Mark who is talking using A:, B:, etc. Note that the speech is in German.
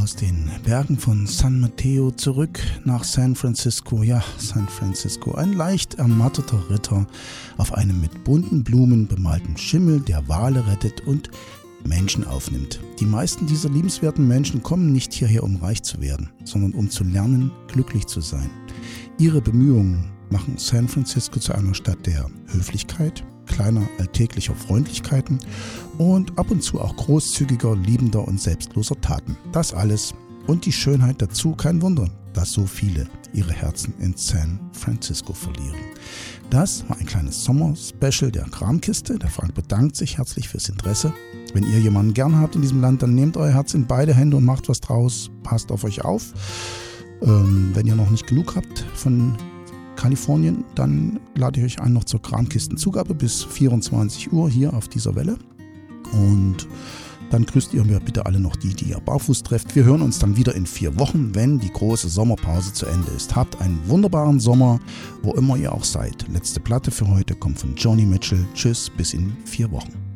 A: aus den Bergen von San Mateo zurück nach San Francisco. Ja, San Francisco, ein leicht ermatteter Ritter auf einem mit bunten Blumen bemalten Schimmel, der Wale rettet und Menschen aufnimmt. Die meisten dieser liebenswerten Menschen kommen nicht hierher, um reich zu werden, sondern um zu lernen, glücklich zu sein. Ihre Bemühungen machen San Francisco zu einer Stadt der Höflichkeit, kleiner alltäglicher Freundlichkeiten und ab und zu auch großzügiger, liebender und selbstloser Taten. Das alles und die Schönheit dazu, kein Wunder, dass so viele ihre Herzen in San Francisco verlieren. Das war ein kleines Sommer-Special der Kramkiste. Der Frank bedankt sich herzlich fürs Interesse. Wenn ihr jemanden gern habt in diesem Land, dann nehmt euer Herz in beide Hände und macht was draus. Passt auf euch auf. Wenn ihr noch nicht genug habt von Kalifornien, dann lade ich euch ein noch zur Kramkistenzugabe bis 24 Uhr hier auf dieser Welle. Und dann grüßt ihr mir bitte alle noch die ihr barfuß trefft. Wir hören uns dann wieder in 4 Wochen, wenn die große Sommerpause zu Ende ist. Habt einen wunderbaren Sommer, wo immer ihr auch seid. Letzte Platte für heute kommt von Joni Mitchell. Tschüss, bis in 4 Wochen.